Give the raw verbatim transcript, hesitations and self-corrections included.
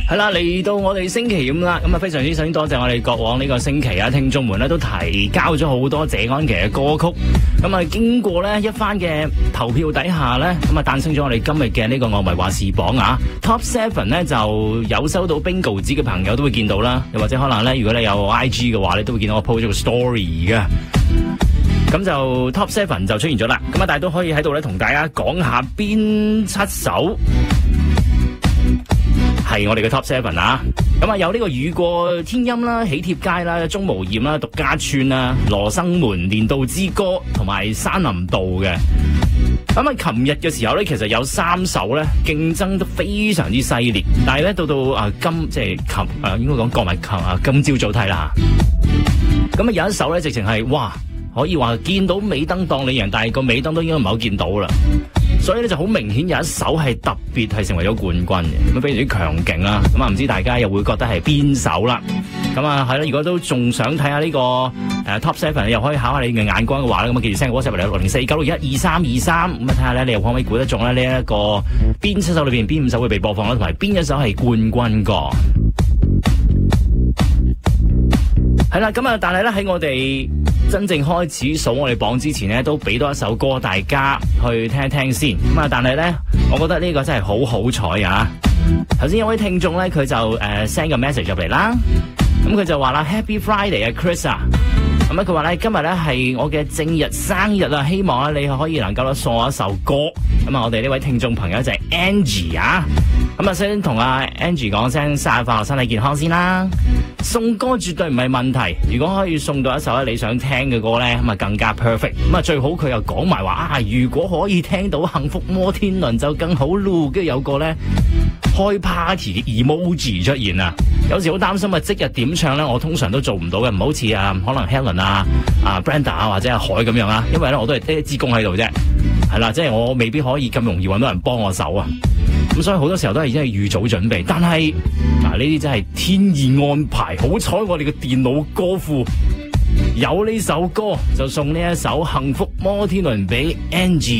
係啦，嚟到我哋星期五啦，咁啊非常之想多謝我哋過往呢個星期啊，聽眾們咧都提交咗好多謝安琪嘅歌曲，咁啊經過咧一番嘅投票底下咧，咁啊誕生咗我哋今日嘅呢個樂迷話事榜啊 Top Seven 咧就有收到 Bingo 紙嘅朋友都會見到啦，又或者可能咧如果你有 I G 嘅話咧，都會見到我 post 咗個 story 嘅。咁就 Top Seven 就出現咗啦，咁啊但係都可以喺度咧同大家講下邊七首係我哋嘅 Top Seven 啊，咁啊有呢個雨過天陰啦、喜帖街啦、鍾無艷啦、獨家村啦、羅生門、年度之歌同埋山林道嘅。咁啊，琴日嘅時候咧，其實有三首咧競爭都非常之犀利，但係咧到到啊今即係琴啊應該講過埋琴啊今朝早睇啦。咁啊有一首咧直情係哇可以話見到尾燈當你贏，但係個尾燈都應該唔係好見到啦。所以咧就好明顯有一首係特別係成為咗冠軍嘅，咁非常之強勁啦。咁啊唔知大家又會覺得係邊首啦？咁啊係啦，如果都仲想睇下呢個誒 Top Seven， 又可以考下你嘅眼光嘅話咧，咁啊記住 send 個 WhatsApp 嚟六零四九六一二三二三，咁啊睇下咧你又可唔可以估得中咧呢一個邊七首裏邊邊五首會被播放啦，同埋邊一首係冠軍歌？係啦，咁啊但係咧喺我哋真正開始數我哋榜之前呢，都俾多一首歌大家去聽一聽先。咁啊，但係呢，我覺得呢個真係好好彩啊！頭先有位聽眾呢，佢就誒 send 個 message 入嚟啦。咁佢就話啦 ，Happy Friday 啊 ，Chris 啊。咁啊，佢話咧今日咧係我嘅正日生日啊，希望咧你可以能夠送我一首歌。咁啊，我哋呢位聽眾朋友就係 Angie 啊。咁啊，先同阿 Angie 講聲生日快樂，身體健康先啦。送歌絕對唔係問題，如果可以送到一首咧你想聽嘅歌咧，咁啊更加 perfect。咁啊最好佢又講埋話啊，如果可以聽到幸福摩天輪就更好咯。跟住有個咧開 party 嘅 emoji 出現啊，有時好擔心啊，即日點唱咧，我通常都做唔到嘅，唔好似啊可能 Helen 啊、啊 Brenda 啊或者阿海咁樣啊，因為咧我都係得一支公喺度啫，係啦，即係我未必可以咁容易搵到人幫我手啊。咁所以好多時候都係真係預早準備，但係嗱呢啲真係天意安排。好彩我哋嘅電腦歌庫有呢首歌，就送呢一首幸福摩天輪俾 Angie。